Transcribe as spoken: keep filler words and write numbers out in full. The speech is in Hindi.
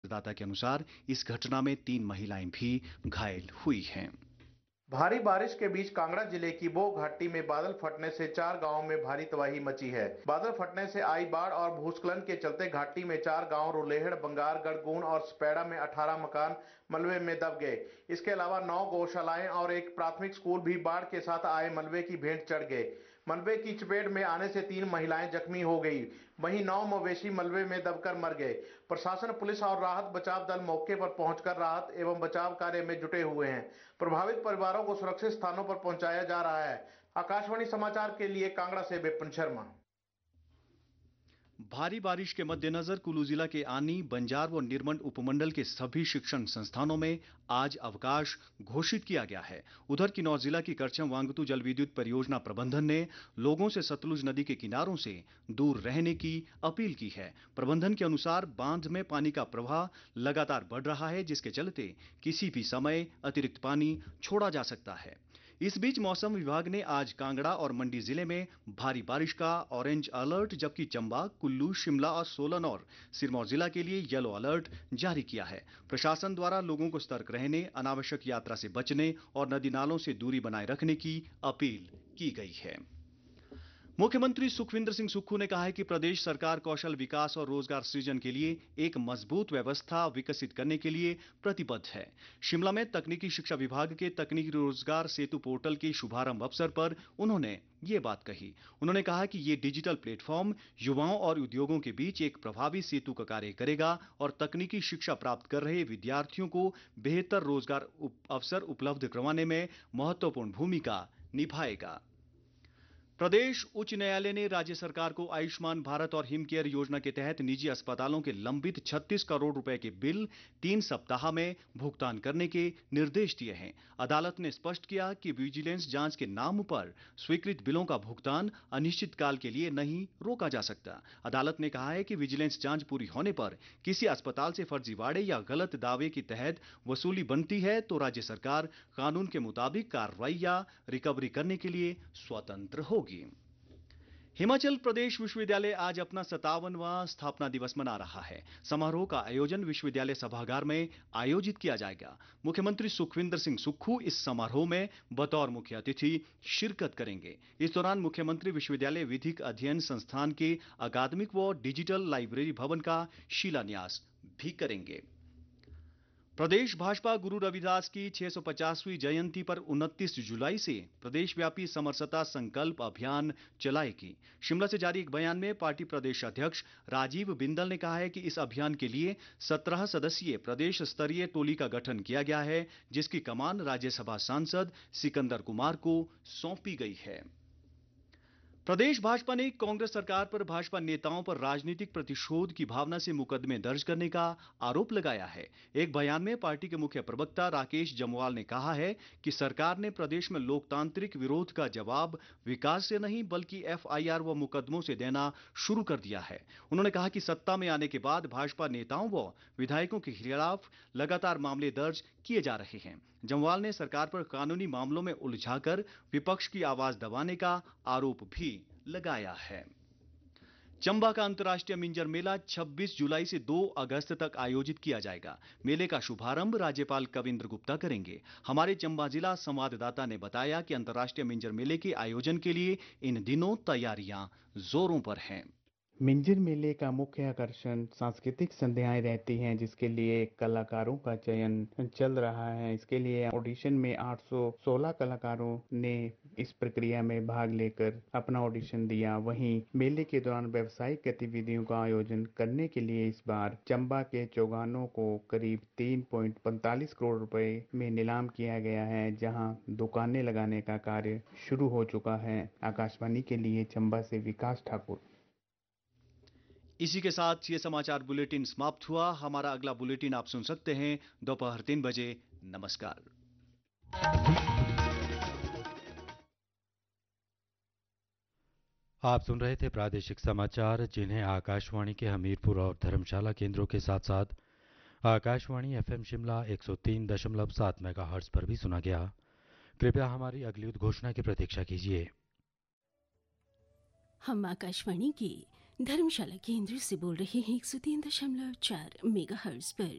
संवाददाता के अनुसार इस घटना में तीन महिलाएं भी घायल हुई हैं। भारी बारिश के बीच कांगड़ा जिले की बो घाटी में बादल फटने से चार गांवों में भारी तबाही मची है। बादल फटने से आई बाढ़ और भूस्खलन के चलते घाटी में चार गांव रुलेहड़, बंगार, गढ़गून और स्पैडा में अठारह मकान मलबे में दब गए। इसके अलावा नौ गौशालाएं और एक प्राथमिक स्कूल भी बाढ़ के साथ आए मलबे की भेंट चढ़ गए। मलबे की चपेट में आने से तीन महिलाएं जख्मी हो गई, वहीं नौ मवेशी मलबे में दबकर मर गए। प्रशासन, पुलिस और राहत बचाव दल मौके पर पहुंचकर राहत एवं बचाव कार्य में जुटे हुए हैं। प्रभावित परिवारों को सुरक्षित स्थानों पर पहुंचाया जा रहा है। आकाशवाणी समाचार के लिए कांगड़ा से विपिन शर्मा। भारी बारिश के मद्देनजर कुल्लू जिला के आनी, बंजार व निरमंड उपमंडल के सभी शिक्षण संस्थानों में आज अवकाश घोषित किया गया है। उधर किन्नौर जिला की करछम वांगतू जल विद्युत परियोजना प्रबंधन ने लोगों से सतलुज नदी के किनारों से दूर रहने की अपील की है। प्रबंधन के अनुसार बांध में पानी का प्रवाह लगातार बढ़ रहा है, जिसके चलते किसी भी समय अतिरिक्त पानी छोड़ा जा सकता है। इस बीच मौसम विभाग ने आज कांगड़ा और मंडी जिले में भारी बारिश का ऑरेंज अलर्ट, जबकि चंबा, कुल्लू, शिमला और सोलन और सिरमौर जिला के लिए येलो अलर्ट जारी किया है। प्रशासन द्वारा लोगों को सतर्क रहने, अनावश्यक यात्रा से बचने और नदी नालों से दूरी बनाए रखने की अपील की गई है। मुख्यमंत्री सुखविंदर सिंह सुक्खू ने कहा है कि प्रदेश सरकार कौशल विकास और रोजगार सृजन के लिए एक मजबूत व्यवस्था विकसित करने के लिए प्रतिबद्ध है। शिमला में तकनीकी शिक्षा विभाग के तकनीकी रोजगार सेतु पोर्टल के शुभारंभ अवसर पर उन्होंने ये बात कही। उन्होंने कहा कि ये डिजिटल प्लेटफॉर्म युवाओं और उद्योगों के बीच एक प्रभावी सेतु का कार्य करेगा और तकनीकी शिक्षा प्राप्त कर रहे विद्यार्थियों को बेहतर रोजगार अवसर उपलब्ध करवाने में महत्वपूर्ण भूमिका निभाएगा। प्रदेश उच्च न्यायालय ने राज्य सरकार को आयुष्मान भारत और हिम केयर योजना के तहत निजी अस्पतालों के लंबित छत्तीस करोड़ रुपए के बिल तीन सप्ताह में भुगतान करने के निर्देश दिए हैं। अदालत ने स्पष्ट किया कि विजिलेंस जांच के नाम पर स्वीकृत बिलों का भुगतान अनिश्चितकाल के लिए नहीं रोका जा सकता। अदालत ने कहा है कि विजिलेंस जांच पूरी होने पर किसी अस्पताल से फर्जीवाड़े या गलत दावे के तहत वसूली बनती है तो राज्य सरकार कानून के मुताबिक कार्रवाई या रिकवरी करने के लिए स्वतंत्र होगी। हिमाचल प्रदेश विश्वविद्यालय आज अपना सत्तावनवां स्थापना दिवस मना रहा है। समारोह का आयोजन विश्वविद्यालय सभागार में आयोजित किया जाएगा। मुख्यमंत्री सुखविंदर सिंह सुक्खू इस समारोह में बतौर मुख्य अतिथि शिरकत करेंगे। इस दौरान मुख्यमंत्री विश्वविद्यालय विधिक अध्ययन संस्थान के अकादमिक व डिजिटल लाइब्रेरी भवन का शिलान्यास भी करेंगे। प्रदेश भाजपा गुरु रविदास की छह सौ पचासवीं जयंती पर उनतीस जुलाई से प्रदेशव्यापी समरसता संकल्प अभियान चलाएगी। शिमला से जारी एक बयान में पार्टी प्रदेश अध्यक्ष राजीव बिंदल ने कहा है कि इस अभियान के लिए सत्रह सदस्यीय प्रदेश स्तरीय टोली का गठन किया गया है, जिसकी कमान राज्यसभा सांसद सिकंदर कुमार को सौंपी गई है। प्रदेश भाजपा ने कांग्रेस सरकार पर भाजपा नेताओं पर राजनीतिक प्रतिशोध की भावना से मुकदमे दर्ज करने का आरोप लगाया है। एक बयान में पार्टी के मुख्य प्रवक्ता राकेश जम्वाल ने कहा है कि सरकार ने प्रदेश में लोकतांत्रिक विरोध का जवाब विकास से नहीं बल्कि एफआईआर व मुकदमों से देना शुरू कर दिया है। उन्होंने कहा कि सत्ता में आने के बाद भाजपा नेताओं व विधायकों के खिलाफ लगातार मामले दर्ज किए जा रहे हैं। जम्वाल ने सरकार पर कानूनी मामलों में उलझाकर विपक्ष की आवाज दबाने का आरोप भी लगाया है। चंबा का अंतर्राष्ट्रीय मिंजर मेला छब्बीस जुलाई से दो अगस्त तक आयोजित किया जाएगा। मेले का शुभारंभ राज्यपाल कविंद्र गुप्ता करेंगे। हमारे चंबा जिला संवाददाता ने बताया कि अंतर्राष्ट्रीय मिंजर मेले के आयोजन के लिए इन दिनों तैयारियां जोरों पर हैं। मिंजर मेले का मुख्य आकर्षण सांस्कृतिक संध्याएं रहती हैं, जिसके लिए कलाकारों का चयन चल रहा है। इसके लिए ऑडिशन में आठ सौ सोलह कलाकारों ने इस प्रक्रिया में भाग लेकर अपना ऑडिशन दिया। वहीं मेले के दौरान व्यावसायिक गतिविधियों का आयोजन करने के लिए इस बार चंबा के चौगानों को करीब तीन पॉइंट पैंतालीस करोड़ रुपए में नीलाम किया गया है, जहां दुकानें लगाने का कार्य शुरू हो चुका है। आकाशवाणी के लिए चंबा से विकास ठाकुर। इसी के साथ ये समाचार बुलेटिन समाप्त हुआ। हमारा अगला बुलेटिन आप सुन सकते हैं दोपहर तीन बजे। नमस्कार। आप सुन रहे थे प्रादेशिक समाचार, जिन्हें आकाशवाणी के हमीरपुर और धर्मशाला केंद्रों के साथ साथ आकाशवाणी एफएम शिमला एक सौ तीन दशमलव सात मेगाहर्ट्ज पर भी सुना गया। कृपया हमारी अगली उद्घोषणा की प्रतीक्षा कीजिए। हम आकाशवाणी की धर्मशाला केंद्र से बोल रहे हैं एक सौ तीन दशमलव चार मेगाहर्ट्ज पर।